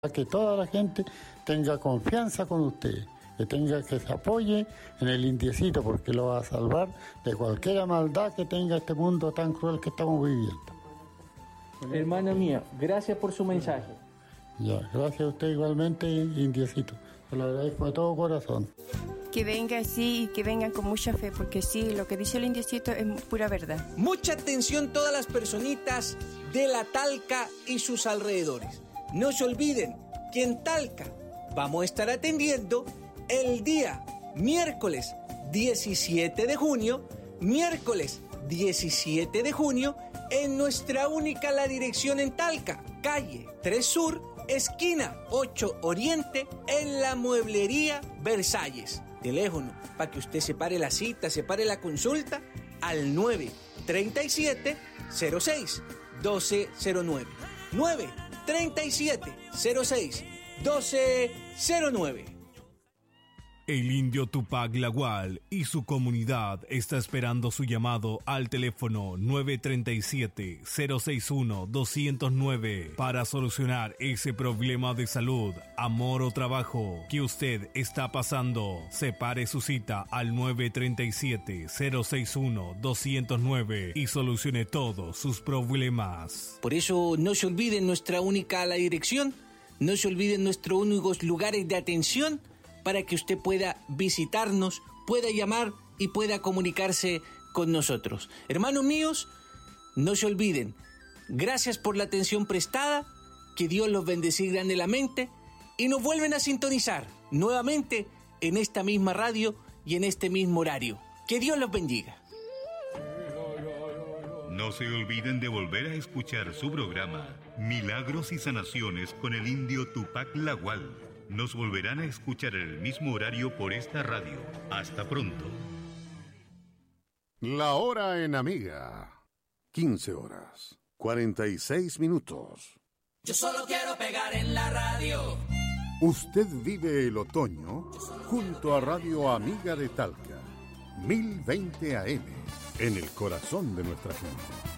que toda la gente tenga confianza con usted, que se apoye en el indiecito, porque lo va a salvar de cualquier maldad que tenga este mundo tan cruel que estamos viviendo. Hermana mía, gracias por su mensaje. Ya, gracias a usted igualmente, indiecito. Se lo agradezco de todo corazón. Que venga así y que vengan con mucha fe, porque sí, lo que dice el indiecito es pura verdad. Mucha atención todas las personitas de la Talca y sus alrededores. No se olviden que en Talca vamos a estar atendiendo el día miércoles 17 de junio, en nuestra única La Dirección en Talca, calle 3 Sur, esquina 8 Oriente, en la mueblería Versalles. Teléfono para que usted separe la cita, separe la consulta al 937 06 1209. 937 06 1209. El indio Tupac Lagual y su comunidad está esperando su llamado al teléfono 937-061-209 para solucionar ese problema de salud, amor o trabajo que usted está pasando. Separe su cita al 937-061-209 y solucione todos sus problemas. Por eso no se olviden nuestra única La Dirección, no se olviden nuestros únicos lugares de atención, para que usted pueda visitarnos, pueda llamar y pueda comunicarse con nosotros. Hermanos míos, no se olviden, gracias por la atención prestada, que Dios los bendecirá grandemente y nos vuelven a sintonizar nuevamente en esta misma radio y en este mismo horario. Que Dios los bendiga. No se olviden de volver a escuchar su programa Milagros y Sanaciones con el indio Tupac Lagual. Nos volverán a escuchar en el mismo horario por esta radio. Hasta pronto. La hora en Amiga. 15 horas, 46 minutos. Yo solo quiero pegar en la radio. Usted vive el otoño junto a Radio Amiga de Talca. 1020 AM. En el corazón de nuestra gente.